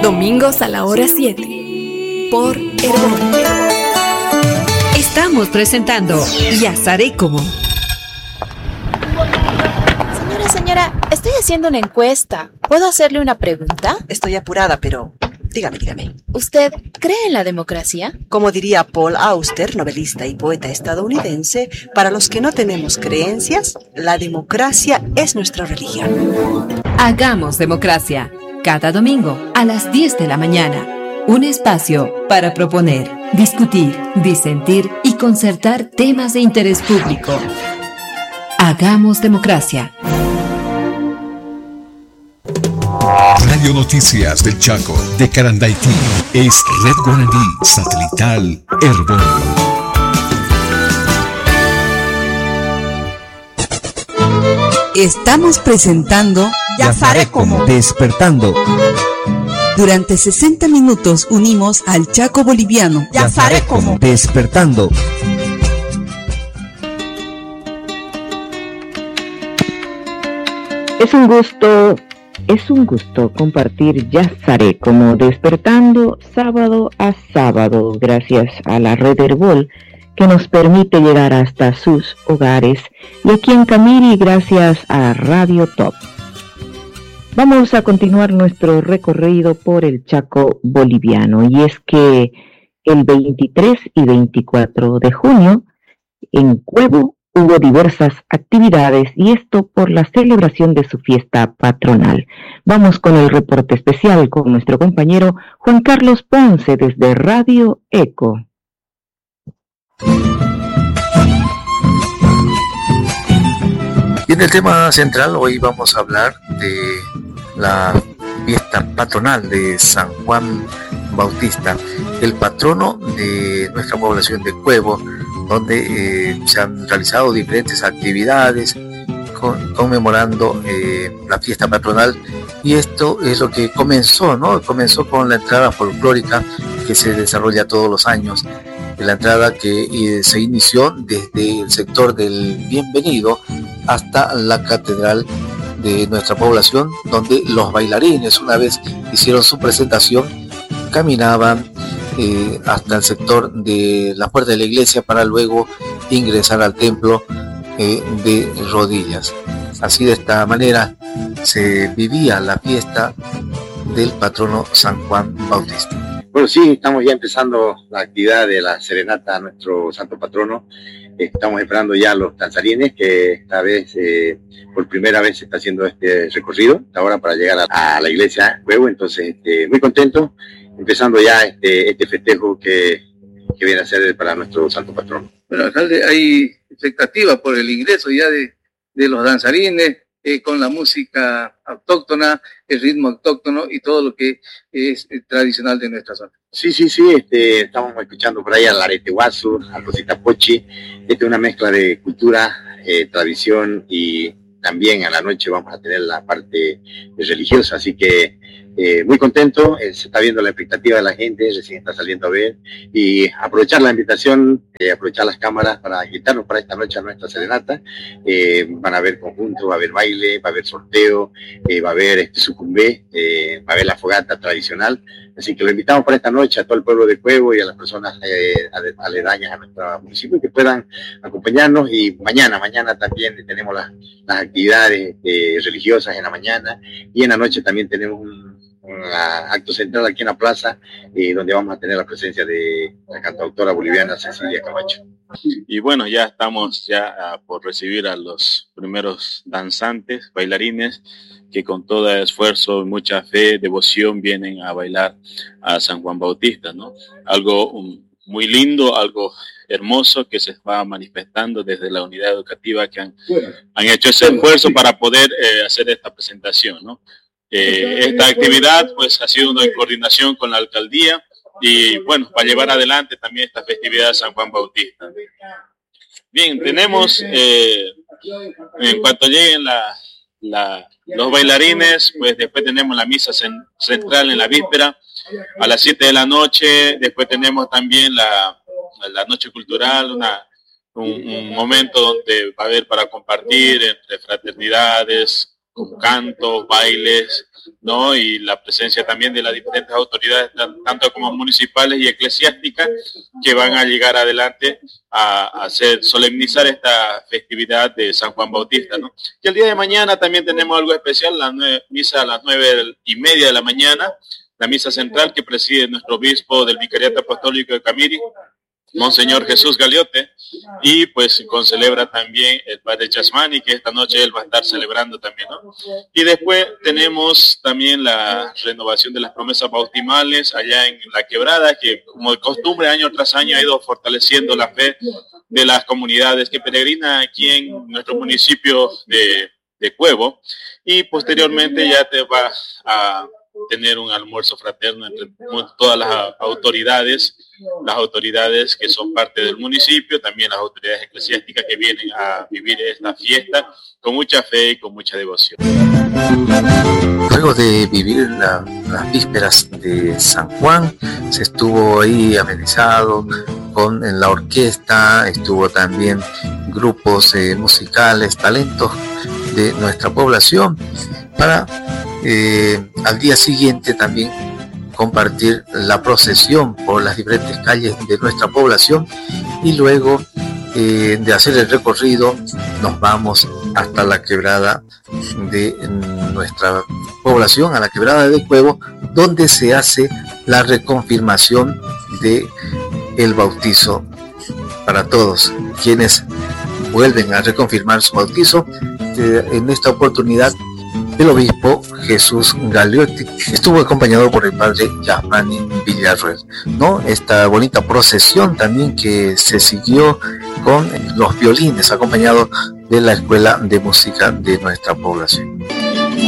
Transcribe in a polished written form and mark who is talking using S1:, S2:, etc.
S1: Domingos a la hora 7 por Herbol.
S2: Estamos presentando Yazaré como.
S3: Señora, estoy haciendo una encuesta. ¿Puedo hacerle una pregunta?
S4: Estoy apurada, pero dígame.
S3: ¿Usted cree en la democracia?
S4: Como diría Paul Auster, novelista y poeta estadounidense, para los que no tenemos creencias, la democracia es nuestra religión.
S2: Hagamos democracia. Cada domingo a las 10 de la mañana. Un espacio para proponer, discutir, disentir y concertar temas de interés público. Hagamos democracia.
S5: Radio Noticias del Chaco, de Carandaití, es Red Guaraní Satelital Herbol.
S6: Estamos presentando
S7: Yazaré como.
S6: Despertando. Durante 60 minutos unimos al Chaco boliviano.
S7: Yazaré como.
S6: Despertando.
S8: Es un gusto compartir Yazaré como despertando sábado a sábado, gracias a la red Herbol que nos permite llegar hasta sus hogares, y aquí en Camiri gracias a Radio Top. Vamos a continuar nuestro recorrido por el Chaco boliviano, y es que el 23 y 24 de junio en Cuevo hubo diversas actividades, y esto por la celebración de su fiesta patronal. Vamos con el reporte especial con nuestro compañero Juan Carlos Ponce desde Radio Eco.
S9: Y en el tema central hoy vamos a hablar de la fiesta patronal de San Juan Bautista, el patrono de nuestra población de Cuevo, donde se han realizado diferentes actividades conmemorando la fiesta patronal, y esto es lo que comenzó, ¿no? Comenzó con la entrada folclórica que se desarrolla todos los años, la entrada que se inició desde el sector del Bienvenido hasta la catedral de nuestra población, donde los bailarines, una vez hicieron su presentación, caminaban hasta el sector de la puerta de la iglesia para luego ingresar al templo de rodillas. Así, de esta manera se vivía la fiesta del patrono San Juan Bautista.
S10: Bueno, sí, estamos ya empezando la actividad de la serenata a nuestro santo patrono. Estamos esperando ya los danzarines, que esta vez, por primera vez, se está haciendo este recorrido ahora para llegar a la iglesia Cuevo. Entonces, muy contento, empezando ya este festejo que viene a ser para nuestro santo patrono.
S11: Bueno, alcalde, hay expectativa por el ingreso ya de los danzarines, con la música autóctona, el ritmo autóctono y todo lo que es tradicional de nuestra zona.
S10: Sí, estamos escuchando por ahí al Arete Guasu, al Rosita Pochi. Es una mezcla de cultura, tradición, y también a la noche vamos a tener la parte religiosa, así que muy contento. Se está viendo la expectativa de la gente, recién está saliendo a ver, y aprovechar la invitación, aprovechar las cámaras para invitarnos para esta noche a nuestra serenata. Van a haber conjuntos, va a haber baile, va a haber sorteo, va a haber sucumbé, va a haber la fogata tradicional. Así que lo invitamos para esta noche a todo el pueblo de Cuevo y a las personas aledañas a nuestro municipio que puedan acompañarnos. Y mañana también tenemos las actividades religiosas en la mañana, y en la noche también tenemos un acto central aquí en la plaza, donde vamos a tener la presencia de la cantautora boliviana Cecilia Camacho.
S12: Y bueno, ya estamos por recibir a los primeros danzantes, bailarines, que con todo esfuerzo, mucha fe, devoción vienen a bailar a San Juan Bautista, ¿no? Algo muy lindo, algo hermoso que se va manifestando desde la unidad educativa, que han hecho ese esfuerzo para poder hacer esta presentación, ¿no? Esta actividad pues ha sido una coordinación con la alcaldía, y bueno, para llevar adelante también esta festividad de San Juan Bautista. Bien, tenemos, en cuanto lleguen los bailarines, pues después tenemos la misa central en la víspera a las 7 de la noche. Después tenemos también la noche cultural, un momento donde va a haber para compartir entre fraternidades, con cantos, bailes, ¿no? Y la presencia también de las diferentes autoridades, tanto como municipales y eclesiásticas, que van a llegar adelante a solemnizar esta festividad de San Juan Bautista, ¿no? Y el día de mañana también tenemos algo especial, la misa a las 9:30 de la mañana, la misa central que preside nuestro obispo del Vicariato Apostólico de Camiri, Monseñor Jesús Galiote, y pues concelebra también el padre Chasmani, que esta noche él va a estar celebrando también, ¿no? Y después tenemos también la renovación de las promesas bautismales allá en La Quebrada, que como de costumbre año tras año ha ido fortaleciendo la fe de las comunidades que peregrinan aquí en nuestro municipio de Cuevo, y posteriormente ya te va a tener un almuerzo fraterno entre todas las autoridades que son parte del municipio, también las autoridades eclesiásticas que vienen a vivir esta fiesta con mucha fe y con mucha devoción.
S9: Luego de vivir las vísperas de San Juan, se estuvo ahí amenizado con la orquesta, estuvo también grupos musicales, talentos de nuestra población, para al día siguiente también compartir la procesión por las diferentes calles de nuestra población, y luego de hacer el recorrido nos vamos hasta la quebrada de nuestra población, a la quebrada de Cuevo, donde se hace la reconfirmación de el bautizo para todos quienes vuelven a reconfirmar su bautizo. En esta oportunidad el obispo Jesús Galiotti estuvo acompañado por el padre Yasmani Villarruel, ¿no? Esta bonita procesión también que se siguió con los violines, acompañado de la escuela de música de nuestra población.